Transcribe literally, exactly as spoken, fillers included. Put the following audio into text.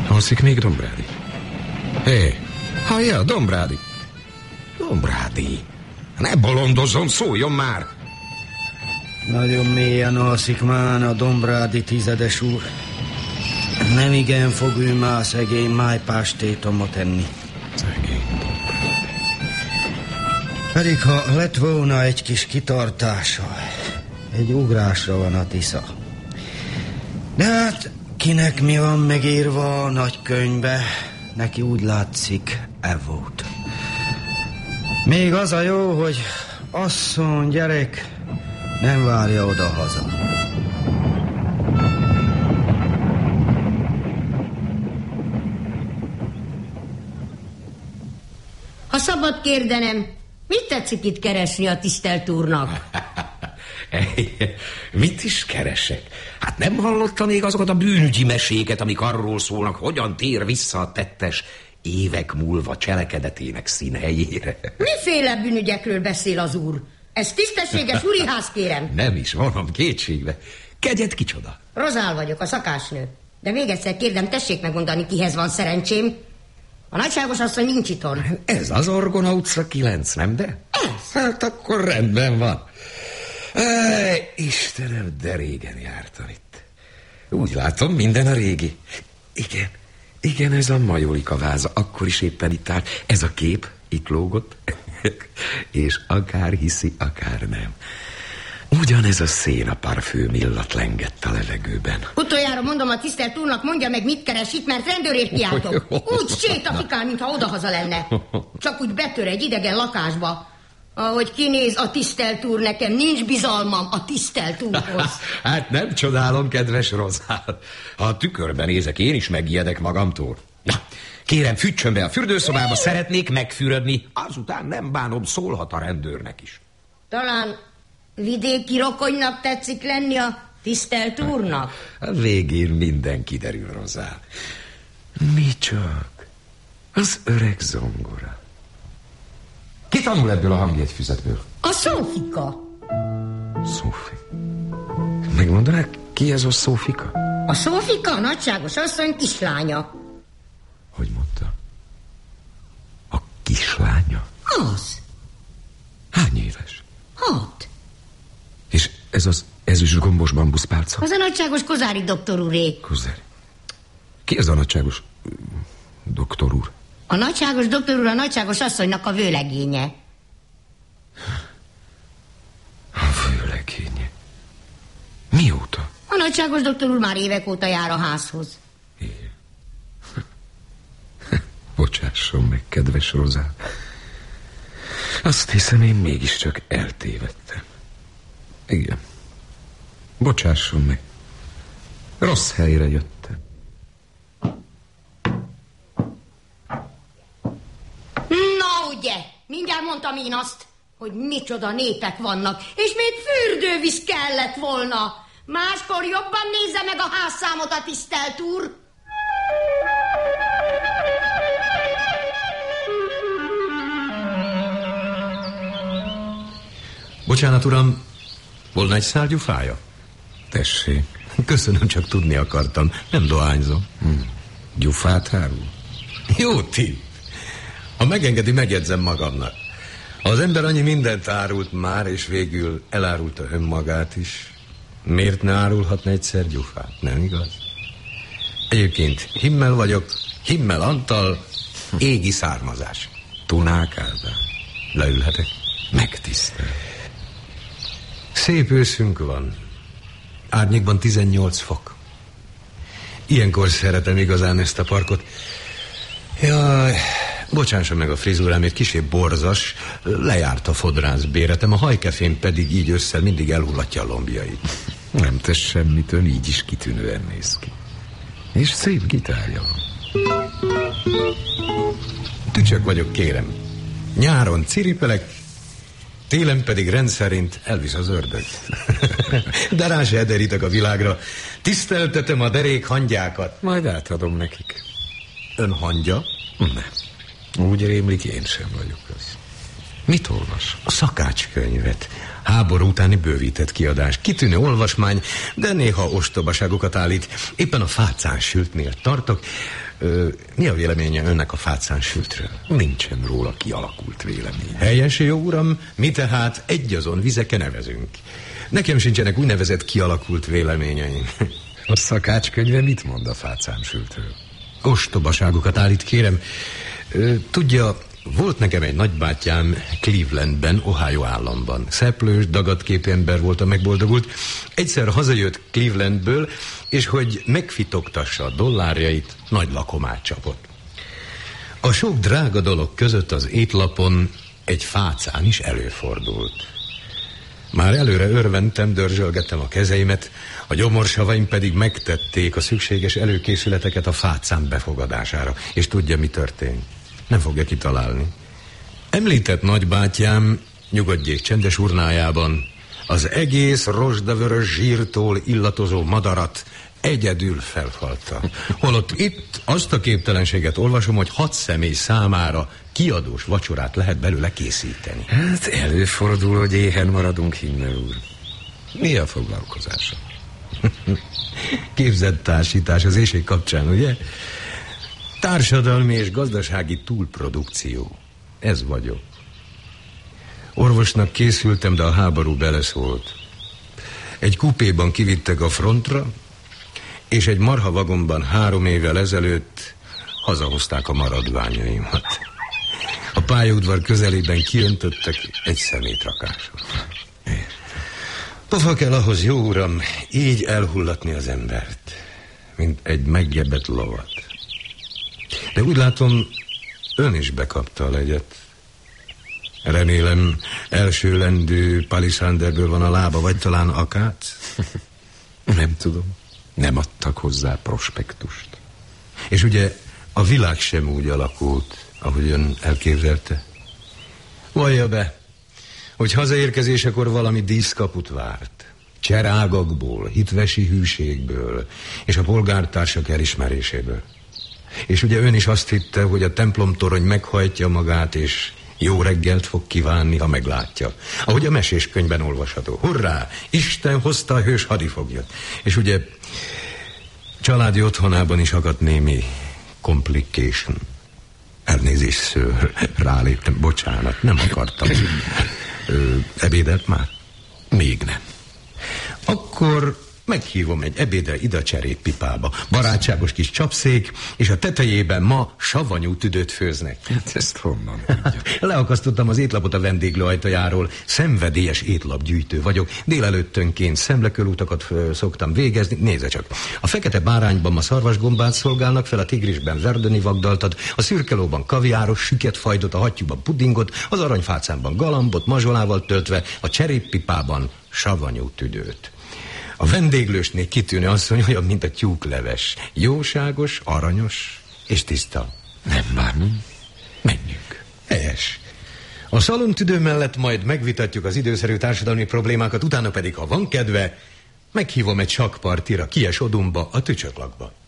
Alszik még Dombrádi? Hé, hallja, Dombrádi. Dombrádi, ne bolondozzon, szóljon már. Nagyon mélyen alszik már a Dombrádi tizedes úr. Nem igen fog ő már szegény májpástétomot enni. Szegény. Pedig ha lett volna egy kis kitartása, egy ugrásra van a Tisza. De hát kinek mi van megírva a nagy könyvbe, neki úgy látszik, e volt. Még az a jó, hogy asszony, gyerek nem várja oda-haza. Ha szabad kérdenem, mit tetszik itt keresni a tisztelt úrnak? Mit is keresek? Hát nem hallotta még azokat a bűnügyi meséket, amik arról szólnak, hogyan tér vissza a tettes évek múlva cselekedetének színhelyére? Miféle bűnügyekről beszél az úr? Ez tisztességes úriház, kérem. Nem is vonom kétségbe. Kegyed kicsoda? Rozál vagyok, a szakásnő. De még egyszer kérdem, tessék megmondani, kihez van szerencsém. A nagyságos asszony nincs itthon. Ez az Orgona utca kilenc, nem de? Ez. Hát akkor rendben van. Áj, Istenem, de régen jártam itt. Úgy látom, minden a régi. Igen, igen, ez a Majolika váza. Akkor is éppen itt állt. Ez a kép itt lógott. És akár hiszi, akár nem. Ugyanez a szén a parfüm illat lengett a levegőben. Utoljára mondom a tisztelt úrnak, mondja meg, mit keres itt, mert rendőrért kiáltok. Úgy sétafikál, mintha odahaza lenne. Csak úgy betör egy idegen lakásba. Ahogy kinéz a tisztelt úr, nekem nincs bizalmam a tisztelt úrhoz. Hát nem csodálom, kedves Rozál. Ha a tükörben nézek, én is megijedek magamtól. Na, kérem, fűtsön be a fürdőszobába, szeretnék megfürödni. Azután nem bánom, szólhat a rendőrnek is. Talán vidéki rokonynak tetszik lenni a tisztelt úrnak? A végén minden kiderül, Rozál. Mi csak? Az öreg zongora. Ki tanul ebből a hangjegyfüzetből? A Szófika. Szófi. Megmondanák, ki ez a Szófika? A Szófika a nagyságos asszony kislánya. Hogy mondta? A kislánya? Az. Hány éves? Hat. És ez az ezüst gombos bambuszpálca? Az a nagyságos Kozári doktor úré. Kozári. Ki ez a nagyságos doktor úr? A nagyságos doktor úr a nagyságos asszonynak a vőlegénye. A vőlegénye? Mióta? A nagyságos doktor úr már évek óta jár a házhoz. Igen. Bocsásson meg, kedves Rozál. Azt hiszem, én mégiscsak eltévedtem. Igen. Bocsásson meg. Rossz helyre jöttem. Na ugye, mindjárt mondtam én azt, hogy micsoda népek vannak, és még fürdővíz kellett volna. Máskor jobban nézze meg a házszámot a tisztelt úr. Bocsánat, uram, volna egy szál gyufája? Tessék. Köszönöm, csak tudni akartam. Nem dohányzom. Hmm. Gyufát árul? Jó tipp. Ha megengedi, megjegyzem magamnak. Ha az ember annyi mindent árult már, és végül elárulta önmagát is, miért ne árulhatna egyszer gyufát, nem igaz? Egyébként Himmel vagyok, Himmel Antal, égi származás. Tunák Ádám. Leülhetek? Megtisztel. Szép őszünk van. Árnyékban tizennyolc fok. Ilyenkor szeretem igazán ezt a parkot. Jaj, bocsánssa meg a frizurámért, kissé borzas, lejárt a fodrász béretem, a hajkefém pedig így ősszel mindig elhullatja a lombjait. Nem tesz semmit, ön így is kitűnően néz ki. És szép gitárja van. Tücsök vagyok, kérem. Nyáron ciripelek, télen pedig rendszerint elvisz az ördög. De rá se ederítek a világra. Tiszteltetem a derék hangyákat. Majd átadom nekik. Ön hangya? Nem. Úgy rémlik, én sem vagyok az. Mit olvas? A szakácskönyvet. Háború utáni bővített kiadás. Kitűnő olvasmány, de néha ostobaságokat állít. Éppen a fácán sültnél tartok. Ö, mi a véleménye önnek a fácánsültről? Nincsen róla kialakult vélemény. Helyes, jó uram, mi tehát egyazon vizeken nevezünk. Nekem sincsenek úgynevezett kialakult véleményeim. A szakácskönyve mit mond a fácánsültről? Ostobaságokat állít, kérem. Ö, tudja, volt nekem egy nagybátyám Clevelandben, Ohio államban. Szeplős, dagadt ember volt, a megboldogult. Egyszer hazajött Clevelandből, és hogy megfitogtassa a dollárjait, nagy lakomát csapott. A sok drága dolog között az étlapon egy fácán is előfordult. Már előre örventem, dörzsölgettem a kezeimet, a gyomorsavaim pedig megtették a szükséges előkészületeket a fácán befogadására. És tudja, mi történt? Nem fogja kitalálni. Említett nagybátyám, nyugodjék csendes urnájában, az egész rozsdavörös zsírtól illatozó madarat egyedül felfalta. Holott itt azt a képtelenséget olvasom, hogy hat személy számára kiadós vacsorát lehet belőle készíteni. Hát előfordul, hogy éhen maradunk, Himmel úr. Mi a foglalkozása? Képzett társítás az éjség kapcsán, ugye? Társadalmi és gazdasági túlprodukció. Ez vagyok. Orvosnak készültem, de a háború beleszólt. Egy kupéban kivittek a frontra, és egy marha vagonban három évvel ezelőtt hazahozták a maradványaimat. A pályaudvar közelében kiöntöttek egy szemétrakásot. Pofa kell ahhoz, jó uram, így elhullatni az embert, mint egy meggebett lovat. De úgy látom, ön is bekapta a legyet. Remélem, első lendű palisanderből van a lába, vagy talán akác? Nem tudom. Nem adtak hozzá prospektust. És ugye a világ sem úgy alakult, ahogy ön elképzelte. Vallja be, hogy hazaérkezésekor valami díszkaput várt. Cserágakból, hitvesi hűségből, és a polgártársak elismeréséből. És ugye ön is azt hitte, hogy a templomtorony meghajtja magát, és jó reggelt fog kívánni, ha meglátja. Ahogy a meséskönyvben olvasható. Hurrá! Isten hozta a hős hadifoglyot. És ugye családi otthonában is akadt némi complication. Elnézést, ször, ráléptem, bocsánat, nem akartam. Ö, ebédelt már? Még nem. Akkor meghívom egy ebédre ide a cserépipába. Barátságos kis csapszék, és a tetejében ma savanyú tüdőt főznek. Hát ezt honnan tudja? Leakasztottam az étlapot a vendéglő ajtajáról. Szenvedélyes étlapgyűjtő vagyok. Délelőttönként szemlekölutakat szoktam végezni. Nézze csak. A fekete bárányban ma szarvasgombát szolgálnak fel, a tigrisben verdöni vagdaltat, a szürkelóban kaviáros süket fajdot, a hattyúban pudingot, az aranyfácánban galambot mazsolával töltve, a cseréppipában savanyú tüdőt. A vendéglősnél kitűnő asszony olyan, mint a tyúkleves. Jóságos, aranyos és tiszta. Nem bánom. Menjünk. Helyes. A szalontüdő mellett majd megvitatjuk az időszerű társadalmi problémákat, utána pedig, ha van kedve, meghívom egy sakkpartira Kies Odumba, a Tücsöklakba.